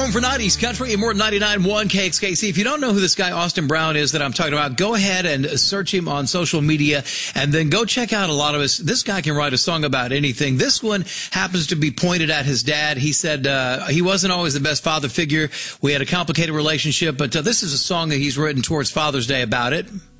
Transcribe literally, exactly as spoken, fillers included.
home for nineties country and more than ninety-nine point one K X K C. If you don't know who this guy Austin Brown is that I'm talking about, go ahead and search him on social media and then go check out a lot of his. This guy can write a song about anything. This one happens to be pointed at his dad. He said uh, he wasn't always the best father figure. We had a complicated relationship, but uh, this is a song that he's written towards Father's Day about it.